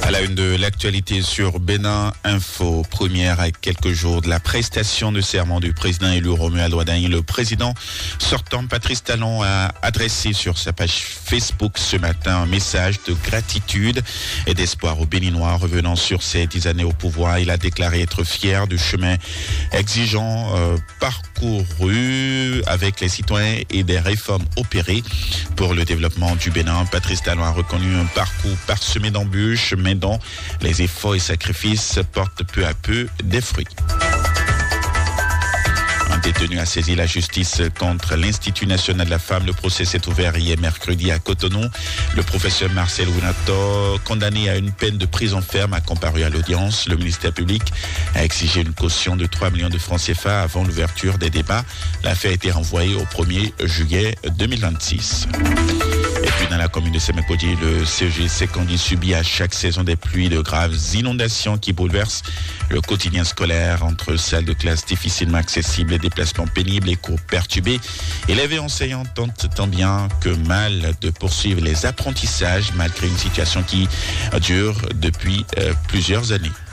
À la une de l'actualité sur Bénin Info, première à quelques jours de la prestation de serment du président élu Romuald Ouaddaï, le président sortant Patrice Talon a adressé sur sa page Facebook ce matin un message de gratitude et d'espoir aux Béninois revenant sur ces 10 années au pouvoir. Il a déclaré être fier du chemin exigeant parcouru avec les citoyens et des réformes opérées pour le développement du Bénin. Patrice Talon a reconnu un parcours parsemé d'embûches, mais dont les efforts et sacrifices portent peu à peu des fruits. Un détenu a saisi la justice contre l'Institut national de la femme. Le procès s'est ouvert hier mercredi à Cotonou. Le professeur Marcel Winator, condamné à une peine de prison ferme, a comparu à l'audience. Le ministère public a exigé une caution de 3 millions de francs CFA avant l'ouverture des débats. L'affaire a été renvoyée au 1er juillet 2026. Et puis dans la commune de Sémékodji, le CEG Kandi subit à chaque saison des pluies de graves inondations qui bouleversent le quotidien scolaire entre salles de classe difficilement accessibles, et déplacements pénibles et cours perturbés. Élèves et enseignants tentent tant bien que mal de poursuivre les apprentissages malgré une situation qui dure depuis plusieurs années.